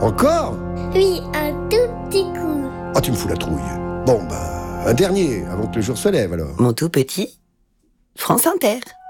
Encore? Oui, un tout petit coup. Ah, tu me fous la trouille. Bon, un dernier, avant que le jour se lève alors. Mon tout petit, France Inter.